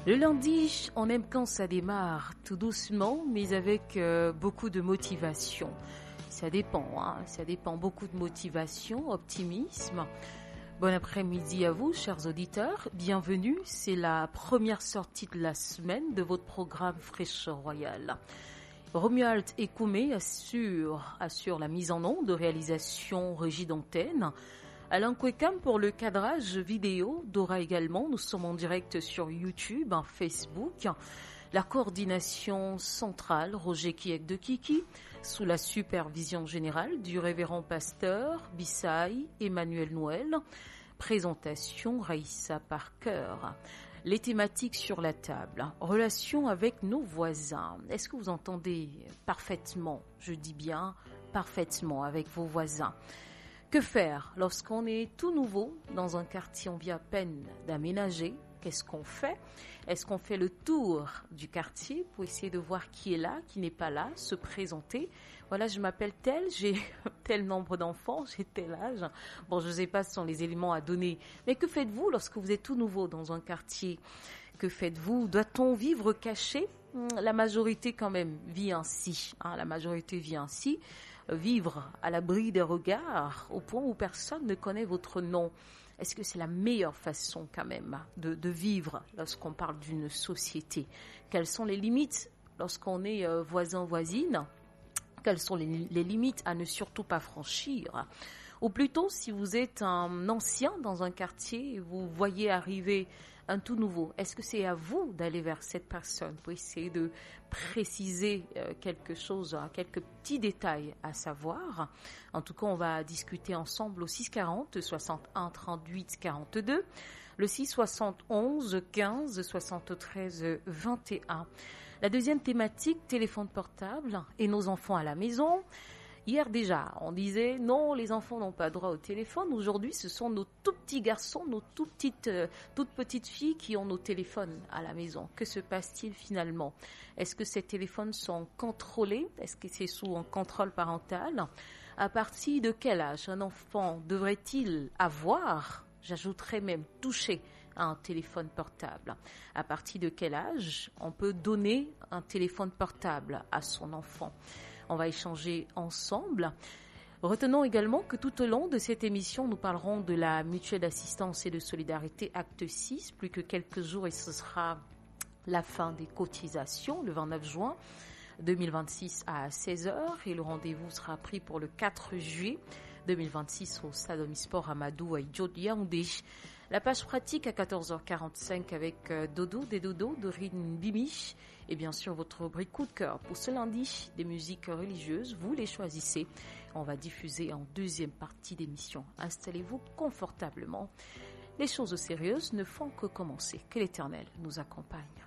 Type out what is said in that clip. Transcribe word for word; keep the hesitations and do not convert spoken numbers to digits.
Le lundi, on aime quand ça démarre, tout doucement, mais avec euh, beaucoup de motivation. Ça dépend, hein, ça dépend beaucoup de motivation, optimisme. Bon après-midi à vous, chers auditeurs. Bienvenue, c'est la première sortie de la semaine de votre programme Fraîcheur Royale. Romuald Ekoumé assure, assure la mise en onde de réalisation régie d'antenne. Alain Kwekam pour le cadrage vidéo, Dora également, nous sommes en direct sur YouTube, Facebook, la coordination centrale, Roger Kiek de Kiki, sous la supervision générale du révérend pasteur Bissaï Emmanuel Noël, présentation Raïssa Parker. Les thématiques sur la table, relation avec nos voisins. Est-ce que vous entendez parfaitement, je dis bien parfaitement avec vos voisins? Que faire lorsqu'on est tout nouveau dans un quartier, on vient à peine d'aménager? Qu'est-ce qu'on fait? Est-ce qu'on fait le tour du quartier pour essayer de voir qui est là, qui n'est pas là, se présenter? Voilà, je m'appelle tel, j'ai tel nombre d'enfants, j'ai tel âge. Bon, je ne sais pas ce sont les éléments à donner. Mais que faites-vous lorsque vous êtes tout nouveau dans un quartier? Que faites-vous? Doit-on vivre caché? La majorité quand même vit ainsi. Hein, la majorité vit ainsi. Vivre à l'abri des regards au point où personne ne connaît votre nom. Est-ce que c'est la meilleure façon quand même de, de vivre lorsqu'on parle d'une société? Quelles sont les limites lorsqu'on est euh, voisin-voisine? Quelles sont les, les limites à ne surtout pas franchir? Ou plutôt, si vous êtes un ancien dans un quartier et vous voyez arriver un tout nouveau, est-ce que c'est à vous d'aller vers cette personne pour essayer de préciser euh, quelque chose, hein, quelques petits détails à savoir? En tout cas, on va discuter ensemble au six quarante, soixante-un, trente-huit, quarante-deux, le six soixante-onze, quinze, soixante-treize, vingt et un. La deuxième thématique, téléphone portable et nos enfants à la maison. Hier déjà, on disait non, les enfants n'ont pas droit au téléphone. Aujourd'hui, ce sont nos tout petits garçons, nos tout petites, euh, toutes petites filles qui ont nos téléphones à la maison. Que se passe-t-il finalement? Est-ce que ces téléphones sont contrôlés? Est-ce que c'est sous un contrôle parental? À partir de quel âge un enfant devrait-il avoir, j'ajouterais même toucher à un téléphone portable? À partir de quel âge on peut donner un téléphone portable à son enfant? On va échanger ensemble. Retenons également que tout au long de cette émission, nous parlerons de la mutuelle d'assistance et de solidarité acte six. Plus que quelques jours et ce sera la fin des cotisations le vingt-neuf juin deux mille vingt-six à seize heures. Et le rendez-vous sera pris pour le quatre juillet deux mille vingt-six au Stade Omnisport Amadou à Idjo de Yaoundé. La page pratique à quatorze heures quarante-cinq avec Dodo des Dodo, Dorine Bimi. Et bien sûr, votre rubrique coup de cœur pour ce lundi, des musiques religieuses, vous les choisissez. On va diffuser en deuxième partie d'émission. Installez-vous confortablement. Les choses sérieuses ne font que commencer. Que l'Éternel nous accompagne.